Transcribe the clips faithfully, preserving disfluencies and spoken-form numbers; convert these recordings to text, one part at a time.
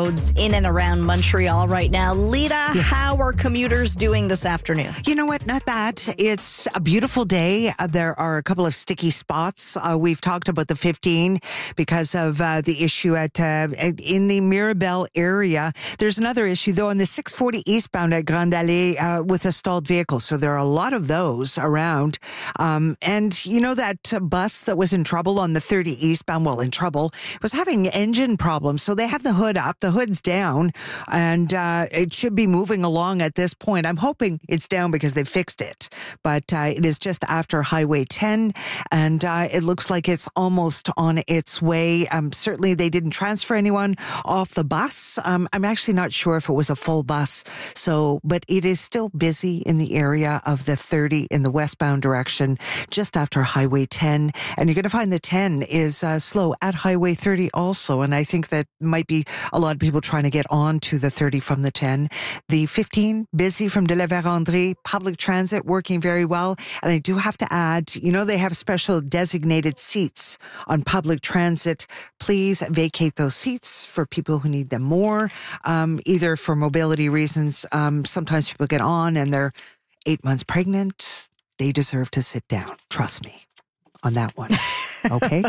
roads in and around Montreal right now. Lita, Yes. how are commuters doing this afternoon? You know what? Not bad. It's a beautiful day. Uh, there are a couple of sticky spots. Uh, we've talked about the fifteen because of uh, the issue at uh, in the Mirabel area. There's another issue, though, on the six forty eastbound at Grande Allée uh, with a stalled vehicle. So there are a lot of those around. Um, and you know that uh, bus that was in trouble on the thirty eastbound, well, in trouble, was having engine problems. So they have the hood up, the hood's down, and uh, it should be moving along at this point. I'm hoping it's down because they fixed it, but uh, it is just after Highway ten, and uh, it looks like it's almost on its way. Um, certainly, they didn't transfer anyone off the bus. Um, I'm actually not sure if it was a full bus, so but it is still busy in the area of the thirty in the westbound direction, just after Highway ten, and you're going to find the ten is uh, slow at Highway thirty also, and I think that might be a lot of people trying to get on to the thirty from the ten. The fifteen, busy from de la Vérendrye, public transit working very well. And I do have to add, you know, they have special designated seats on public transit. Please vacate those seats for people who need them more, um, either for mobility reasons. Um, sometimes people get on and they're eight months pregnant. They deserve to sit down. Trust me on that one. Okay?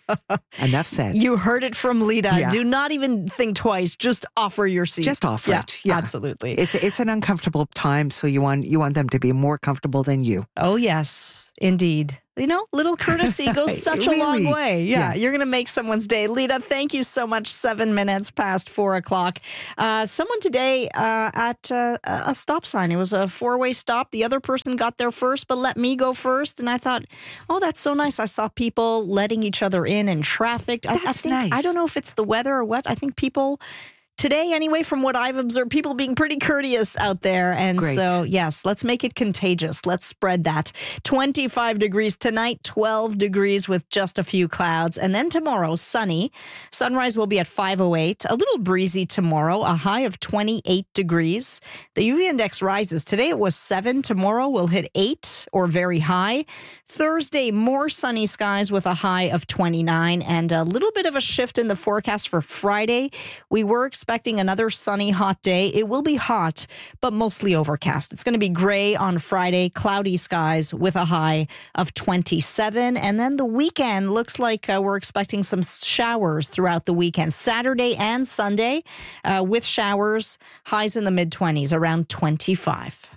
Enough said. You heard it from Lita. Yeah. Do not even think twice. Just offer your seat. Just offer yeah, it. Yeah, absolutely. It's it's an uncomfortable time, so you want you want them to be more comfortable than you. Oh, yes, indeed. You know, little courtesy goes such Really? a long way. Yeah, Yeah. you're going to make someone's day. Lita, thank you so much. Seven minutes past four o'clock. Uh, someone today uh, at uh, a stop sign. It was a four-way stop. The other person got there first, but let me go first. And I thought, oh, that's so nice. I saw people letting each other in and traffic. I, I That's think, nice. I don't know if it's the weather or what. I think people... Today, anyway, from what I've observed, people being pretty courteous out there. And Great. so, yes, let's make it contagious. Let's spread that. twenty-five degrees tonight, twelve degrees with just a few clouds. And then tomorrow, sunny. Sunrise will be at five oh eight. A little breezy tomorrow, a high of twenty-eight degrees. The U V index rises. Today it was seven. Tomorrow we'll hit eight or very high. Thursday, more sunny skies with a high of twenty-nine. And a little bit of a shift in the forecast for Friday. We were expecting Expecting another sunny, hot day. It will be hot, but mostly overcast. It's going to be gray on Friday, cloudy skies with a high of twenty-seven. And then the weekend looks like uh, we're expecting some showers throughout the weekend, Saturday and Sunday, uh, with showers, highs in the mid-twenties, around twenty-five.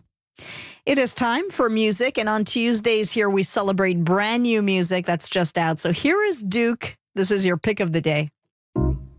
It is time for music, and on Tuesdays here we celebrate brand new music that's just out. So here is Duke. This is your pick of the day.